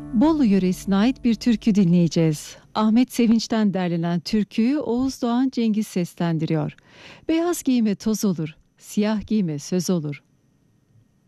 Bolu yöresine ait bir türkü dinleyeceğiz. Ahmet Sevinç'ten derlenen türküyü Oğuz Doğan Cengiz seslendiriyor. Beyaz giyime toz olur, siyah giyime söz olur.